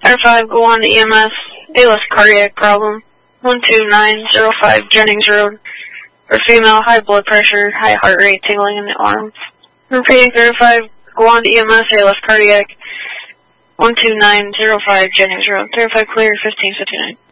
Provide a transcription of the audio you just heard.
Fire 5, go on to EMS, ALS cardiac problem, 12905 Jennings Road, for female, high blood pressure, high heart rate, tingling in the arms. Repeating, Fire 5, go on to EMS, ALS cardiac, 12905 Jennings Road, Fire 5 clear, 1559.